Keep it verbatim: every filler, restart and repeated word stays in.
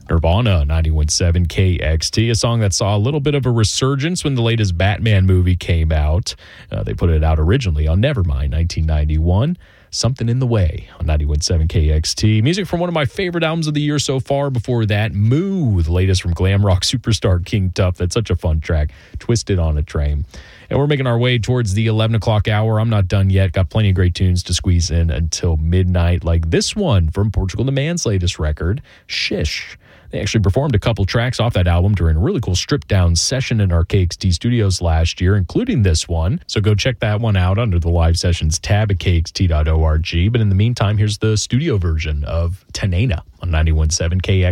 Nirvana, ninety-one point seven K X T, a song that saw a little bit of a resurgence when the latest Batman movie came out. Uh, they put it out originally on Nevermind, nineteen ninety-one. Something in the Way on ninety-one point seven K X T. Music from one of my favorite albums of the year so far. Before that, Moo, the latest from glam rock superstar King Tuff. That's such a fun track. Twisted on a Train. And we're making our way towards the eleven o'clock hour. I'm not done yet. Got plenty of great tunes to squeeze in until midnight, like this one from Portugal the Man's latest record, Shish. They actually performed a couple tracks off that album during a really cool stripped-down session in our K X T studios last year, including this one. So go check that one out under the live sessions tab at K X T dot org. But in the meantime, here's the studio version of Tanena on ninety-one point seven K X T.